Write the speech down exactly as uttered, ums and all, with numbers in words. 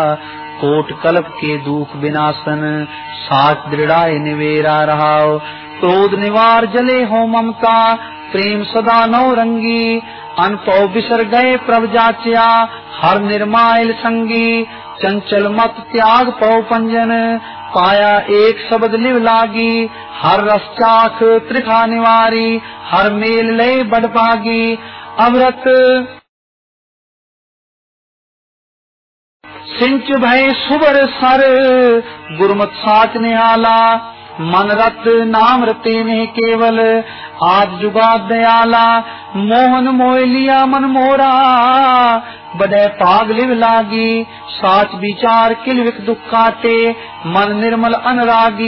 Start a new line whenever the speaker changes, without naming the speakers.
Coat कल्प के दुख विनाशन साच दृढ़ाए निवेरा रहाओ। क्रोध निवार जले हो ममता प्रेम सदा नौ रंगी। अनपौ बिसर गए प्रभ जाच्या हर निर्माइल संगी। चंचल मत त्याग पौ पंजन पाया एक शब्द लिव लागी। हर रस चाख त्रिखा निवारी हर मेल लय बड़ भागी। अमृत सिंच भय सुबर सर गुरमत साच निहाला। मन रत नाम रते में केवल आज जुगा दयाला। मोहन मोह लिया मन मोरा बड़े पाग लिव लागी। साच विचार किलविक दुख काटे मन निर्मल अनुरागी।